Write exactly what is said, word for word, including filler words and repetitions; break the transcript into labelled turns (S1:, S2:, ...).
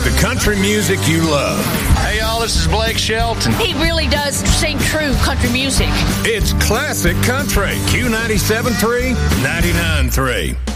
S1: with the country music you love.
S2: Hey, y'all, this is Blake Shelton.
S3: He really does sing true country music.
S1: It's classic country. Q ninety-seven point three, ninety-nine point three.